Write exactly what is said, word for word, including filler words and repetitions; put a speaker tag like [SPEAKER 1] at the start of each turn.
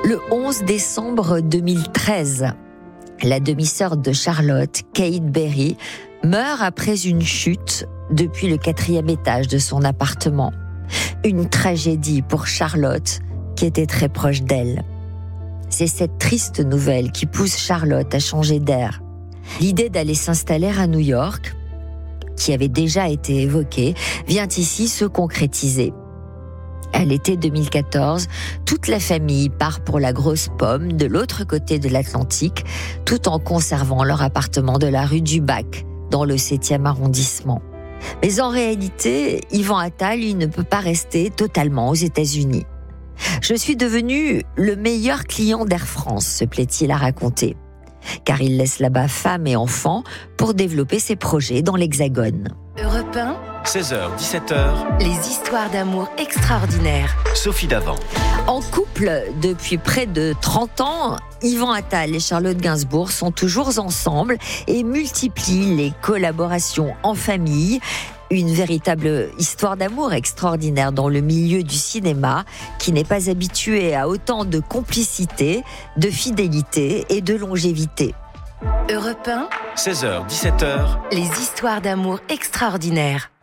[SPEAKER 1] Le onze décembre deux mille treize, la demi-sœur de Charlotte, Kate Berry, meurt après une chute depuis le quatrième étage de son appartement. Une tragédie pour Charlotte, qui était très proche d'elle. C'est cette triste nouvelle qui pousse Charlotte à changer d'air. L'idée d'aller s'installer à New York, qui avait déjà été évoquée, vient ici se concrétiser. À l'été deux mille quatorze, toute la famille part pour la Grosse Pomme de l'autre côté de l'Atlantique, tout en conservant leur appartement de la rue du Bac, dans le septième arrondissement. Mais en réalité, Yvan Attal, il ne peut pas rester totalement aux États-Unis. « Je suis devenu le meilleur client d'Air France », se plaît-il à raconter, car il laisse là-bas femme et enfants pour développer ses projets dans l'Hexagone.
[SPEAKER 2] Europe un,
[SPEAKER 3] seize heures dix-sept heures,
[SPEAKER 2] les histoires d'amour extraordinaires.
[SPEAKER 3] Sophie Davant.
[SPEAKER 1] En couple depuis près de trente ans, Yvan Attal et Charlotte Gainsbourg sont toujours ensemble et multiplient les collaborations en famille. Une véritable histoire d'amour extraordinaire dans le milieu du cinéma qui n'est pas habitué à autant de complicité, de fidélité et de longévité.
[SPEAKER 2] Europe un,
[SPEAKER 3] seize heures dix-sept heures,
[SPEAKER 2] les histoires d'amour extraordinaires.